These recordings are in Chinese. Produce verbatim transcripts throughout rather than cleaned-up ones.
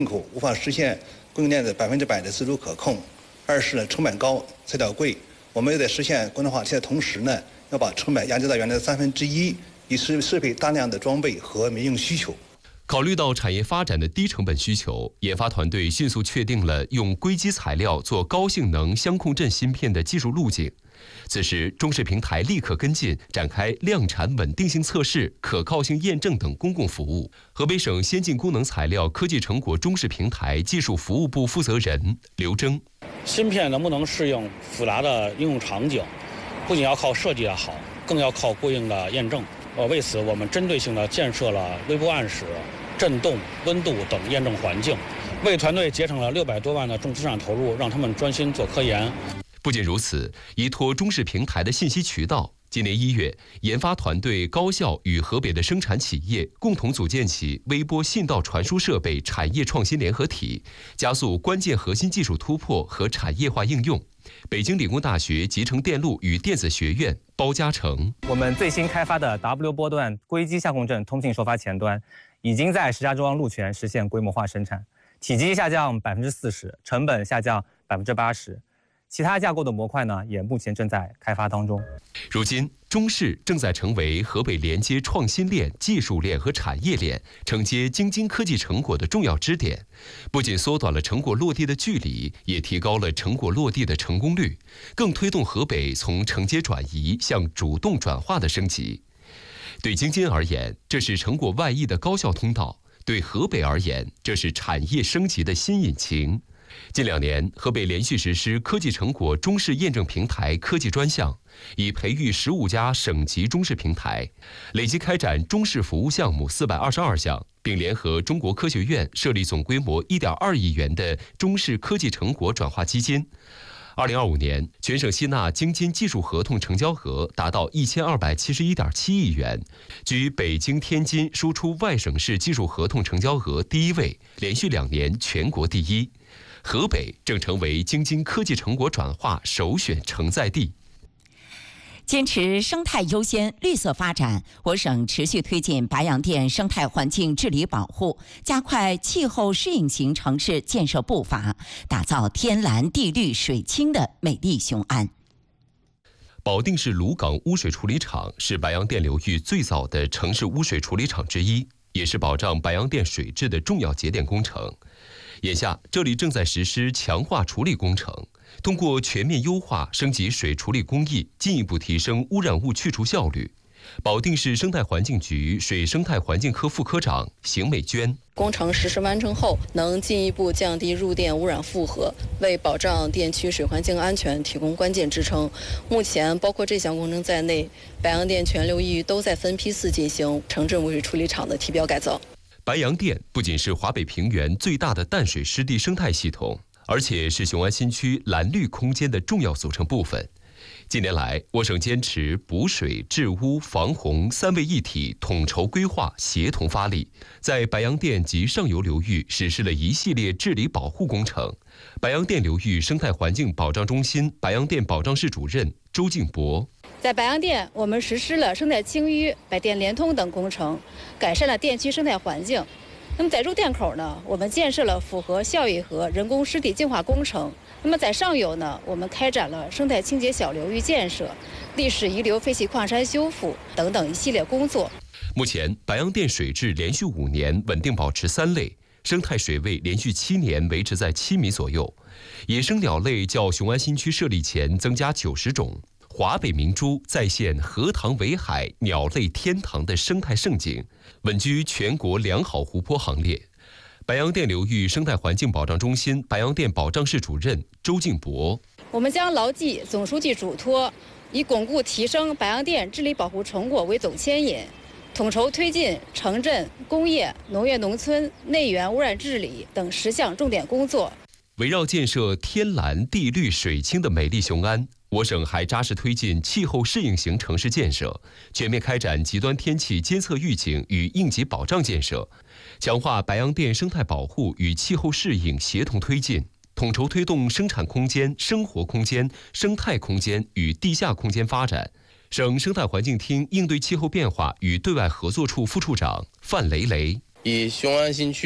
进口无法实现供应链的百分之百的自主可控；二是呢成本高、材料贵。我们也在实现国产化的同时呢，要把成本压低到原来的三分之一，以适适配大量的装备和民用需求。 考虑到产业发展的低成本需求，研发团队迅速确定了用硅基材料做高性能相控阵芯片的技术路径。此时，中视平台立刻跟进，展开量产稳定性测试、可靠性验证等公共服务。河北省先进功能材料科技成果中视平台技术服务部负责人刘征： 芯片能不能适应复杂的应用场景，不仅要靠设计的好，更要靠过硬的验证。呃，为此，我们针对性地建设了微波暗室、振动、温度等验证环境，为团队节省了六百多万的重资产投入，让他们专心做科研。 不仅如此，依托中视平台的信息渠道，今年一月，研发团队高校与河北的生产企业共同组建起微波信道传输设备产业创新联合体，加速关键核心技术突破和产业化应用。北京理工大学集成电路与电子学院包嘉诚： 我们最新开发的 W 波段硅基相控阵通信收发前端，已经在石家庄鹿泉实现规模化生产，体积下降百分之四十，成本下降百分之八十。其他架构的模块呢，也目前正在开发当中。 如今，中视正在成为河北连接创新链、技术链和产业链、承接京津科技成果的重要支点。不仅缩短了成果落地的距离，也提高了成果落地的成功率，更推动河北从承接转移向主动转化的升级。对京津而言，这是成果外溢的高效通道；对河北而言，这是产业升级的新引擎。近两年，河北连续实施科技成果中视验证平台科技专项，已培育十五家省级中视平台，累计开展中视服务项目四百二十二项，并联合中国科学院设立总规模一点二亿元的中视科技成果转化基金。二零二五年，全省吸纳京津技术合同成交额达到一千二百七十一点七亿元，居北京、天津输出外省市技术合同成交额第一位，连续两年全国第一。河北正成为京津科技成果转化首选承载地。 坚持生态优先、绿色发展，我省持续推进白洋淀生态环境治理保护，加快气候适应型城市建设步伐，打造天蓝地绿水清的美丽雄安。 保定市鲁港污水处理厂是白洋淀流域最早的城市污水处理厂之一，也是保障白洋淀水质的重要节点工程。眼下，这里正在实施强化处理工程，通过全面优化、升级水处理工艺，进一步提升污染物去除效率。保定市生态环境局水生态环境科副科长邢美娟： 工程实施完成后，能进一步降低入电污染负荷，为保障电区水环境安全提供关键支撑。目前，包括这项工程在内，白洋淀全流域都在分批次进行城镇污水处理厂的体表改造。 白洋淀不仅是华北平原最大的淡水湿地生态系统，而且是雄安新区蓝绿空间的重要组成部分。近年来，我省坚持补水、治污、防洪三位一体统筹规划、协同发力，在白洋淀及上游流域实施了一系列治理保护工程。白洋淀流域生态环境保障中心白洋淀保障室主任周敬博： 在白洋淀，我们实施了生态清淤、百电联通等工程，改善了电区生态环境。那么在入电口呢，我们建设了复合效益河人工湿地净化工程。那么在上游呢，我们开展了生态清洁小流域建设、历史遗留废弃矿山修复等等一系列工作。 目前，白洋淀水质连续五年稳定保持三类，生态水位连续七年维持在七米左右，野生鸟类较雄安新区设立前增加九十种。华北明珠再现荷塘围海鸟类天堂的生态盛景，稳居全国良好湖泊行列。白洋淀流域生态环境保障中心白洋淀保障室主任周敬博： 我们将牢记总书记嘱托，以巩固提升白洋淀治理保护成果为总牵引，统筹推进城镇、工业、农业农村内源污染治理等十项重点工作。 围绕建设天蓝地绿水清的美丽雄安，我省还扎实推进气候适应型城市建设，全面开展极端天气监测预警与应急保障建设，强化白洋淀生态保护与气候适应协同推进，统筹推动生产空间、生活空间、生态空间与地下空间发展。省生态环境厅应对气候变化与对外合作处副处长范雷雷： 以雄安新区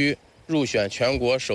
入选全国首